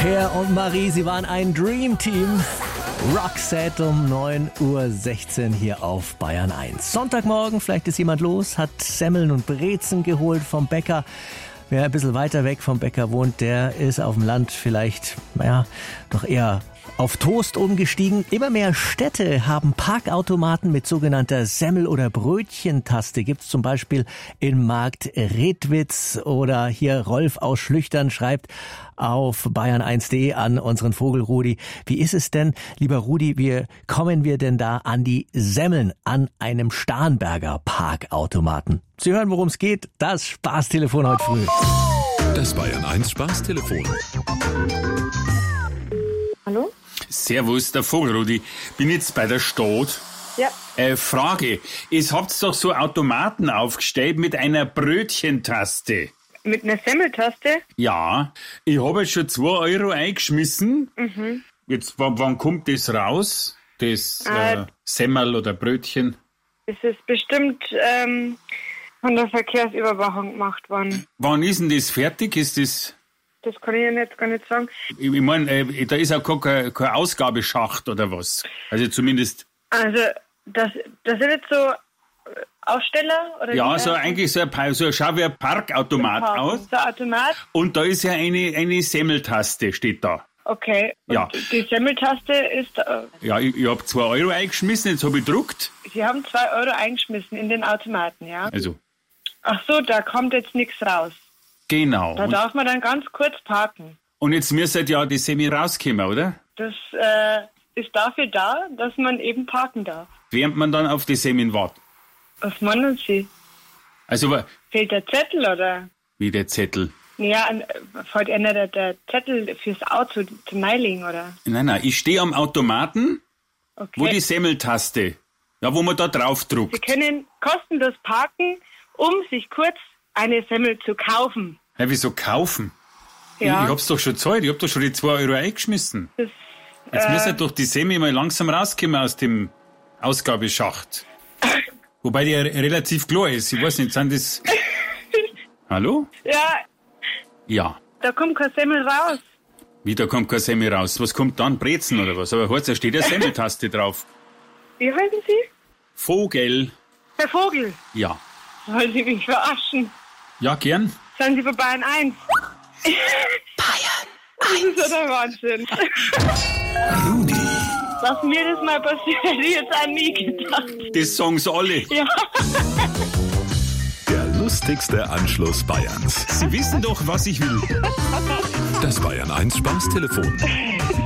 Per und Marie, sie waren ein Dream-Team. Roxette um 9.16 Uhr hier auf Bayern 1. Sonntagmorgen, vielleicht ist jemand los, hat Semmeln und Brezen geholt vom Bäcker. Wer ein bisschen weiter weg vom Bäcker wohnt, der ist auf dem Land vielleicht, doch eher auf Toast umgestiegen. Immer mehr Städte haben Parkautomaten mit sogenannter Semmel- oder Brötchentaste. Gibt's zum Beispiel in Markt Redwitz oder hier Rolf aus Schlüchtern schreibt auf bayern1.de an unseren Vogel Rudi. Wie ist es denn, lieber Rudi, wie kommen wir denn da an die Semmeln an einem Starnberger Parkautomaten? Sie hören, worum es geht. Das Spaßtelefon heute früh. Das Bayern 1 Spaßtelefon. Hallo? Servus, der Vogelrudi. Bin jetzt bei der Stadt. Ja. Frage, ihr habt doch so Automaten aufgestellt mit einer Brötchentaste. Mit einer Semmeltaste? Ja, ich habe jetzt schon 2 Euro eingeschmissen. Jetzt, wann kommt das raus? Das Semmel oder Brötchen? Es ist bestimmt von der Verkehrsüberwachung gemacht worden. Wann ist denn das fertig? Ist das... Das kann ich Ihnen jetzt gar nicht sagen. Ich meine, da ist auch kein Ausgabeschacht oder was. Also zumindest... Also, das sind jetzt so Aussteller? Oder ja, so eigentlich so schaut wie ein Parkautomat aus. So ein Automat? Und da ist ja eine Semmeltaste, steht da. Okay. Und Ja. die Semmeltaste ist... Ja, ich habe 2 Euro eingeschmissen, jetzt habe ich gedruckt. Sie haben 2 Euro eingeschmissen in den Automaten, ja? Also, Ach so, da kommt jetzt nichts raus. genau. Da darf man dann ganz kurz parken. Und jetzt müsste ja die Semi rauskommen, oder? Das ist dafür da, dass man eben parken darf. Während man dann auf die Semin wartet. Was meinen Sie? Also, Fehlt der Zettel, oder? wie der Zettel. Ja, fällt einer der Zettel fürs Auto zum Neilegen, oder? Nein, ich stehe am Automaten, Okay. wo die Semmeltaste, ja, wo man da drauf Sie druckt. können kostenlos parken, um sich kurz eine Semmel zu kaufen. Ja, wieso kaufen? Ja. Ich hab's doch schon gezahlt, ich hab doch schon die 2 Euro eingeschmissen. Das, Jetzt müsste doch die Semi mal langsam rauskommen aus dem Ausgabeschacht. Wobei die ja relativ klar ist. Ich weiß nicht, sind das... Hallo? ja, Ja. da kommt kein Semmel raus. Wieder kommt kein Semi raus. Was kommt dann? Brezen oder was? Aber heute steht eine Semmeltaste drauf. Wie heißen Sie? Vogel. Herr Vogel. Ja. Wollen Sie mich verarschen? Ja, gern. Seien Sie bei Bayern 1. Bayern. Das ist ja der Wahnsinn. Rudi. Dass mir das mal passiert, hätte ich jetzt auch nie gedacht. Das sagen's alle. Ja. Der lustigste Anschluss Bayerns. Sie wissen doch, was ich will. Das Bayern 1 Spaßtelefon.